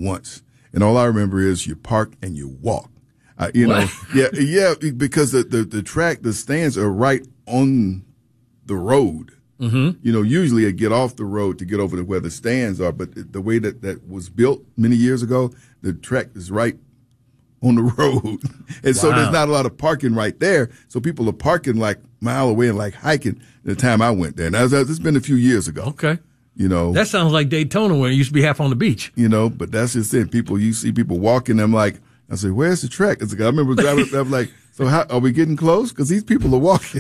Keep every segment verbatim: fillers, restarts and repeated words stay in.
once. And all I remember is you park and you walk. Uh, you What? know, yeah, yeah, because the, the, the track, the stands are right on the road. Mm-hmm. You know, usually I get off the road to get over to where the stands are, but the way that that was built many years ago, the track is right on the road. And so Wow. there's not a lot of parking right there. So people are parking like a mile away and like hiking the time I went there. Now, it's been a few years ago. Okay. You know, That sounds like Daytona where it used to be half on the beach. you know, but that's just it. People, you see people walking, I'm like, I say, where's the track? It's like, I remember driving up there, I'm like, so how, are we getting close? Because these people are walking.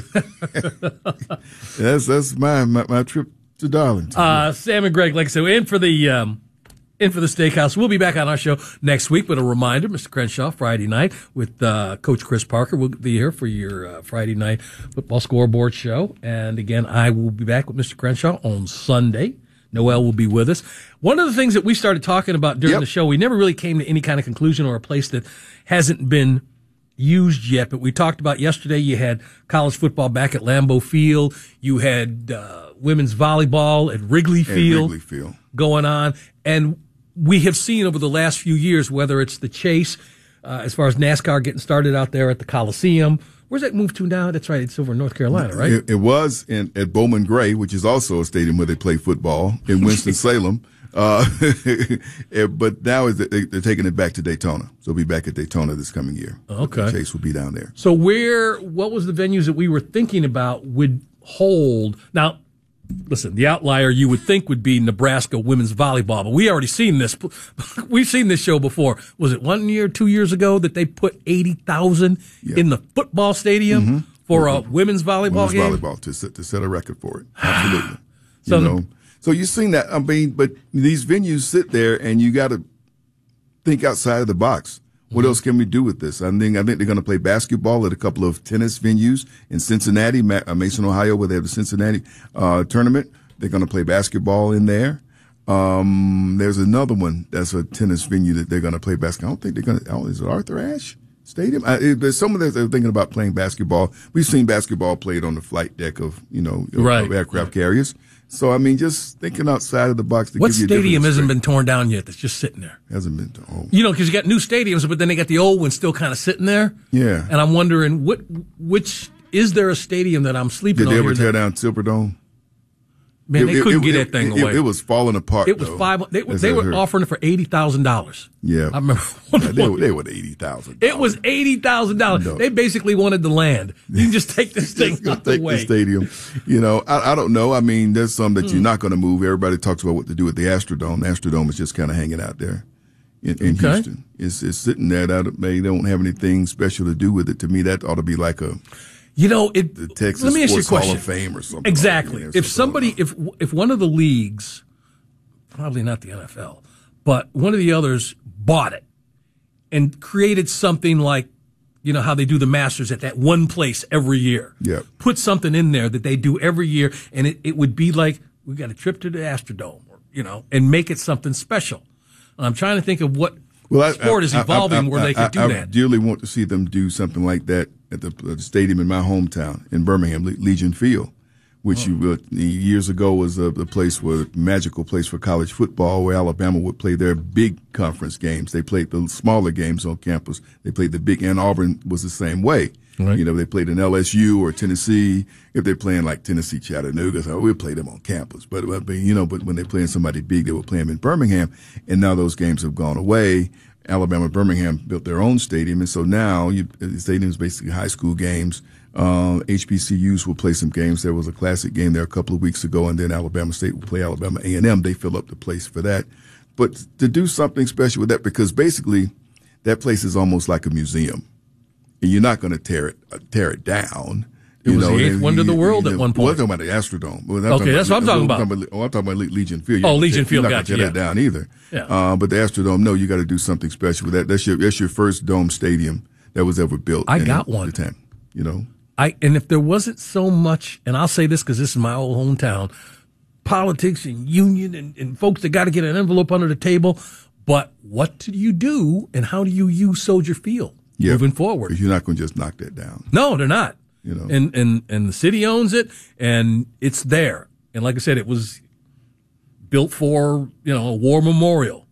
that's that's my, my, my trip to Darlington. Uh, Sam and Greg, like I said, we're in for the um, in for the steakhouse. We'll be back on our show next week. But a reminder, Mister Crenshaw, Friday night with uh, Coach Chris Parker. We'll be here for your uh, Friday night football scoreboard show. And again, I will be back with Mister Crenshaw on Sunday. Noel will be with us. One of the things that we started talking about during Yep. the show, we never really came to any kind of conclusion or a place that hasn't been used yet, but we talked about yesterday you had college football back at Lambeau Field. You had uh, women's volleyball at Wrigley At Field Wrigley Field. going on. And we have seen over the last few years, whether it's the chase, uh, as far as NASCAR getting started out there at the Coliseum. Where's that moved to now? That's right. It's over in North Carolina, right? It, it was in at Bowman Gray, which is also a stadium where they play football in Winston-Salem. Uh, but now is they, they're taking it back to Daytona. So we'll be back at Daytona this coming year. Okay. The Chase will be down there. So where, what was the venues that we were thinking about would hold? Now, listen, the outlier you would think would be Nebraska women's volleyball, but we already seen this. We've seen this show before. Was it one year, two years ago that they put eighty thousand Yeah. in the football stadium Mm-hmm. for a women's volleyball Women's game? volleyball to set, to set a record for it. Absolutely. So you the- know, so you've seen that. I mean, but these venues sit there and you got to think outside of the box. What Mm-hmm. else can we do with this? I think I think they're going to play basketball at a couple of tennis venues in Cincinnati, Ma- uh, Mason, Ohio, where they have the Cincinnati uh, tournament. They're going to play basketball in there. Um, there's another one that's a tennis venue that they're going to play basketball. I don't think they're going to. Oh, is it Arthur Ashe Stadium? I, it, there's some of them that are thinking about playing basketball. We've seen basketball played on the flight deck of you know of, Right. of aircraft carriers. So I mean, just thinking outside of the box. To What give you a stadium different hasn't been experience. torn down yet that's just sitting there? Hasn't been. Oh, You know, because you got new stadiums, but then they got the old one still kind of sitting there. yeah. And I'm wondering, what, which, is there a stadium that I'm sleeping Did they on ever here? tear that- down Silverdome? Man, It- they it- couldn't it- get it- that thing it, away. It was falling apart. It was though, five. They, as they I were heard. offering it for eighty thousand dollars. Yeah, I remember. Yeah, they, were, they were eighty thousand. It was eighty thousand dollars. No. They basically wanted the land. You can just take this thing Just out the take way. the stadium. You know, I, I don't know. I mean, there's some that you're not going to move. Everybody talks about what to do with the Astrodome. The Astrodome is just kind of hanging out there in, in Okay. Houston. It's it's sitting there. That they don't have anything special to do with it. To me, that ought to be like a You know, it. the Texas let me ask you a Sports Hall question. of Fame or something. Exactly. like that. If somebody, if if one of the leagues, probably not the N F L, but one of the others bought it and created something like, you know, how they do the Masters at that one place every year. Yeah. Put something in there that they do every year, and it, it would be like, we got a trip to the Astrodome, or, you know, and make it something special. I'm trying to think of what Well, I- sport I- is I- evolving I- where they I- could do I, I that. dearly want to see them do something like that at the, uh, the stadium in my hometown in Birmingham, Le- Legion Field, which you, uh, years ago was a, a place where magical place for college football, where Alabama would play their big conference games. They played the smaller games on campus. They played the big, and Auburn was the same way. Right. You know, they played in L S U or Tennessee. If they're playing like Tennessee, Chattanooga, so we'll play them on campus. But, but you know, but when they're playing somebody big, they would play them in Birmingham. And now those games have gone away. Alabama, Birmingham built their own stadium, and so now you, the stadium is basically high school games. Uh, H B C Us will play some games. There was a classic game there a couple of weeks ago, and then Alabama State will play Alabama A and M. They fill up the place for that. But to do something special with that, because basically that place is almost like a museum, and you're not going to tear it uh, tear it down. It You was know, the eighth and wonder of you- the world you at know, one Well, I'm point. talking about the Astrodome. Well, I'm Okay, talking that's what I'm talking well, about. Oh, I'm talking about Le- Legion Field. Oh, You're not Legion gonna tear- Field, You're not gotcha, going to tear yeah. that down either. Yeah. Uh, but the Astrodome, no, you got to do something special with that. That's your that's your first dome stadium that was ever built. I in got the one. time, you know. I and if there wasn't so much, and I'll say this because this is my old hometown, politics and union and, and folks that got to get an envelope under the table. But what do you do, and how do you use Soldier Field Yeah. moving forward? You're not going to just knock that down. No, they're not. You know. And and and the city owns it, and it's there. And like I said, it was built for, you know, a war memorial.